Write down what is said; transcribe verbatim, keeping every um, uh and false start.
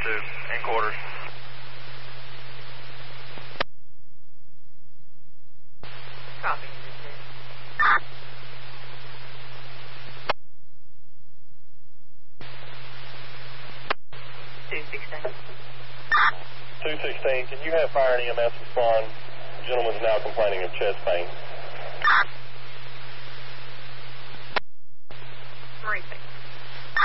two, in quarters. Copy. two sixteen. two sixteen, can you have fire and E M S respond? The gentleman is now complaining of chest pain. Marine six.